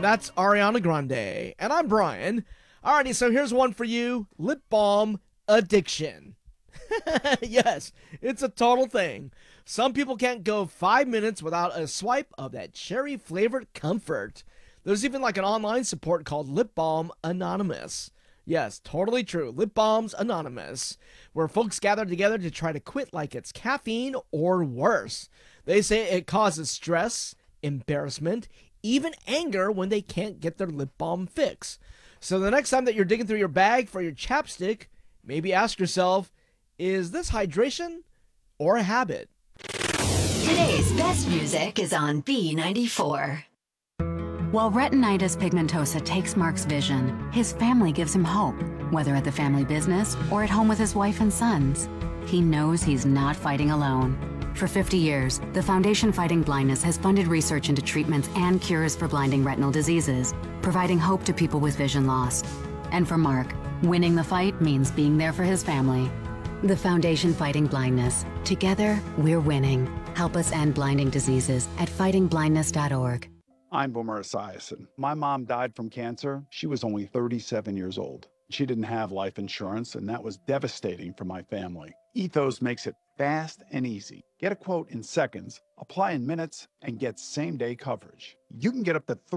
and that's Ariana Grande. And I'm Brian. Alrighty, so here's one for you. Lip balm addiction. Yes, it's a total thing. Some people can't go 5 minutes without a swipe of that cherry flavored comfort. There's even like an online support called Lip Balm Anonymous. Yes, totally true. Lip Balms Anonymous, where folks gather together to try to quit like it's caffeine or worse. They say it causes stress, embarrassment, even anger when they can't get their lip balm fix. So the next time that you're digging through your bag for your chapstick, maybe ask yourself, is this hydration or a habit? Today's best music is on B94. While retinitis pigmentosa takes Mark's vision, his family gives him hope, whether at the family business or at home with his wife and sons. He knows he's not fighting alone. For 50 years, the Foundation Fighting Blindness has funded research into treatments and cures for blinding retinal diseases, providing hope to people with vision loss. And for Mark, winning the fight means being there for his family. The Foundation Fighting Blindness. Together, we're winning. Help us end blinding diseases at fightingblindness.org. I'm Boomer Esiason. My mom died from cancer. She was only 37 years old. She didn't have life insurance, and that was devastating for my family. Ethos makes it fast and easy. Get a quote in seconds, apply in minutes, and get same-day coverage. You can get up to